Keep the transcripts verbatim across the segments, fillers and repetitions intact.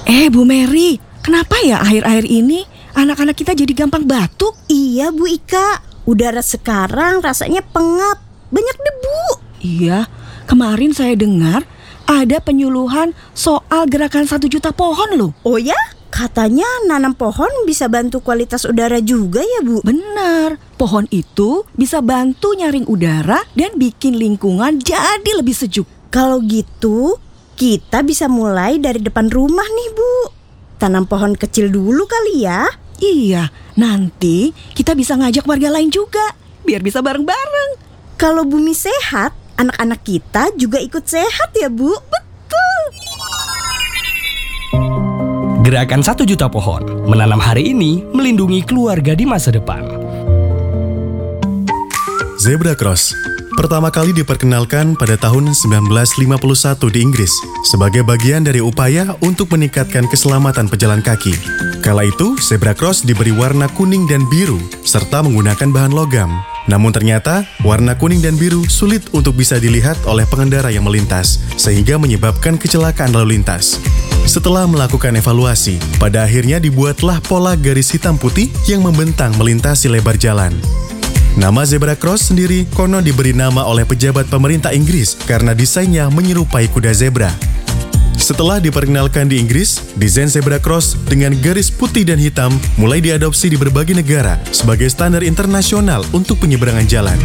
Eh Bu Mary, kenapa ya akhir-akhir ini anak-anak kita jadi gampang batuk? Iya Bu Ika, udara sekarang rasanya pengap, banyak debu. Iya, kemarin saya dengar ada penyuluhan soal gerakan satu juta pohon loh. Oh ya? Katanya nanam pohon bisa bantu kualitas udara juga ya Bu? Benar, pohon itu bisa bantu nyaring udara dan bikin lingkungan jadi lebih sejuk. Kalau gitu, kita bisa mulai dari depan rumah nih Bu. Tanam pohon kecil dulu kali ya? Iya, nanti kita bisa ngajak warga lain juga, biar bisa bareng-bareng. Kalau bumi sehat, anak-anak kita juga ikut sehat ya Bu? Betul. Gerakan satu juta pohon, menanam hari ini, melindungi keluarga di masa depan. Zebra Cross pertama kali diperkenalkan pada tahun sembilan belas lima puluh satu di Inggris sebagai bagian dari upaya untuk meningkatkan keselamatan pejalan kaki. Kala itu, Zebra Cross diberi warna kuning dan biru serta menggunakan bahan logam. Namun ternyata, warna kuning dan biru sulit untuk bisa dilihat oleh pengendara yang melintas, sehingga menyebabkan kecelakaan lalu lintas. Setelah melakukan evaluasi, pada akhirnya dibuatlah pola garis hitam putih yang membentang melintasi lebar jalan. Nama Zebra Cross sendiri konon diberi nama oleh pejabat pemerintah Inggris karena desainnya menyerupai kuda zebra. Setelah diperkenalkan di Inggris, desain Zebra Cross dengan garis putih dan hitam mulai diadopsi di berbagai negara sebagai standar internasional untuk penyeberangan jalan.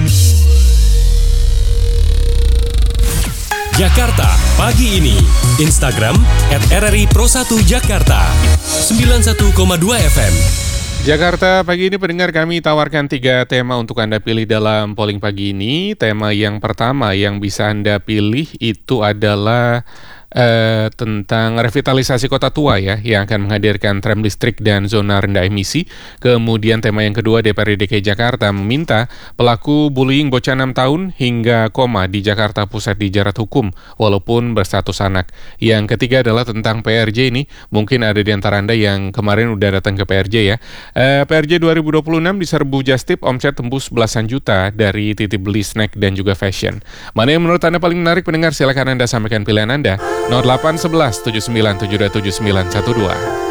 Jakarta pagi ini. Instagram et R R I Pro satu Jakarta sembilan puluh satu koma dua F M. Jakarta pagi ini pendengar, kami tawarkan tiga tema untuk Anda pilih dalam polling pagi ini. Tema yang pertama yang bisa Anda pilih itu adalah Uh, tentang revitalisasi kota tua ya, yang akan menghadirkan tram listrik dan zona rendah emisi. Kemudian tema yang kedua, D P R D D K I Jakarta meminta pelaku bullying bocah enam tahun hingga koma di Jakarta Pusat dijerat hukum walaupun berstatus anak. Yang ketiga adalah tentang P R J ini. Mungkin ada di antara Anda yang kemarin udah datang ke P R J ya. uh, P R J dua ribu dua puluh enam diserbu Justip, omset tembus belasan juta dari titip beli snack dan juga fashion. Mana yang menurut Anda paling menarik pendengar? Silakan Anda sampaikan pilihan Anda. nol delapan satu satu tujuh sembilan tujuh dua tujuh sembilan satu dua.